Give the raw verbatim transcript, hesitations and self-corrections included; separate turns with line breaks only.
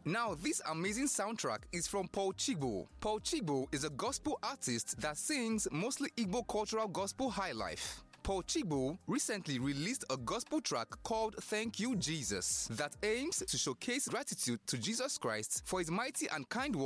Now, this amazing soundtrack is from Paul Chigbo. Paul Chigbo is a gospel artist that sings mostly Igbo cultural gospel high life. Paul Chigbo recently released a gospel track called Thank You, Jesus, that aims to showcase gratitude to Jesus Christ for his mighty and kind work